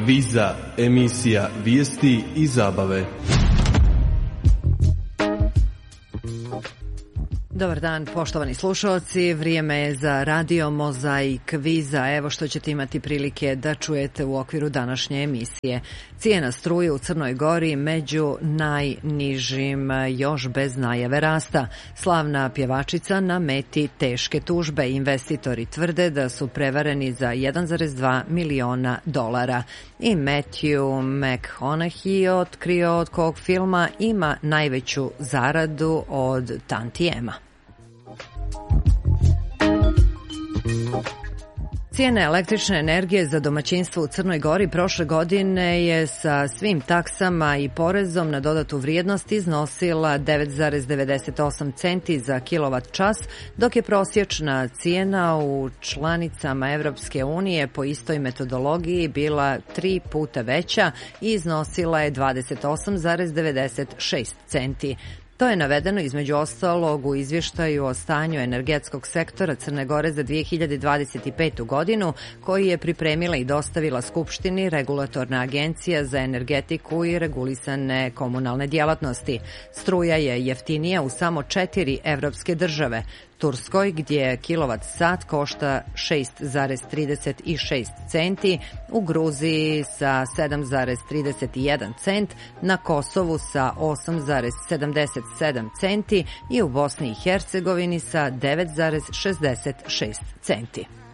Kviza, emisija vijesti i zabave. Dobar dan, poštovani slušalci. Vrijeme je za Radio Mozaik Kviza. Evo što ćete imati prilike da čujete u okviru današnje emisije. Cijena struje u Crnoj Gori među najnižim, još bez najave rasta. Slavna pjevačica na meti teške tužbe. Investitori tvrde da su prevareni za 1,2 miliona dolara. I Matthew McConaughey otkrio od kog filma ima najveću zaradu od tantijema. Cijena električne energije za domaćinstvo u Crnoj Gori prošle godine je sa svim taksama i porezom na dodatu vrijednost iznosila 9,98 centi za kilovat čas, dok je prosječna cijena u članicama Evropske unije po istoj metodologiji bila 3 puta veća i iznosila je 28,96 centi. To je navedeno između ostalog u izvještaju o stanju energetskog sektora Crne Gore za 2025. godinu, koji je pripremila i dostavila Skupštini Regulatorna agencija za energetiku i regulisane komunalne djelatnosti. Struja je jeftinija u samo 4 evropske države. Turskoj, gdje kilovat sat košta 6,36 centi, u Gruziji sa 7,31 cent, na Kosovu sa 8,77 centi i u Bosni i Hercegovini sa 9,66 centi.